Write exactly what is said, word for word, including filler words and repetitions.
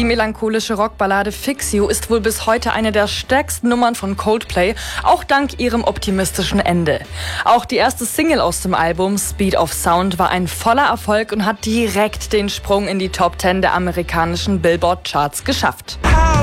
Die melancholische Rockballade Fix You ist wohl bis heute eine der stärksten Nummern von Coldplay, auch dank ihrem optimistischen Ende. Auch die erste Single aus dem Album, Speed of Sound, war ein voller Erfolg und hat direkt den Sprung in die Top Ten der amerikanischen Billboard-Charts geschafft.